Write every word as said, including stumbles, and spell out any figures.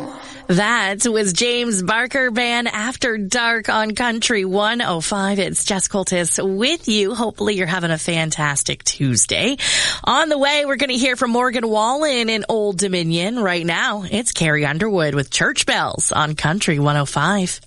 That was James Barker Band After Dark on Country one oh five. It's Jess Coltis with you. Hopefully you're having a fantastic Tuesday. On the way, we're going to hear from Morgan Wallen in Old Dominion. Right now, it's Carrie Underwood with Church Bells on Country one oh five.